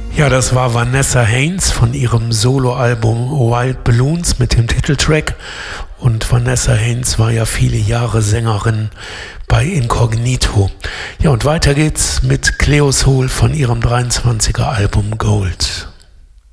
Ja, das war Vanessa Haynes von ihrem Soloalbum Wild Balloons mit dem Titeltrack. Und Vanessa Haynes war ja viele Jahre Sängerin bei Incognito. Ja, und weiter geht's mit Cleo Sol von ihrem 23er Album Gold.